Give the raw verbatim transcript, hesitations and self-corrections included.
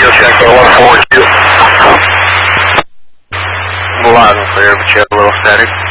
radio check on one four two. Loud and clear, but you have a little static.